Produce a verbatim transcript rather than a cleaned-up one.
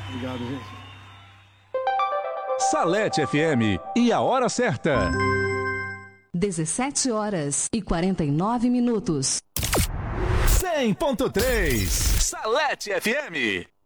Obrigado, gente. Salete F M e a hora certa. dezessete horas e quarenta e nove minutos. cem ponto três Salete F M.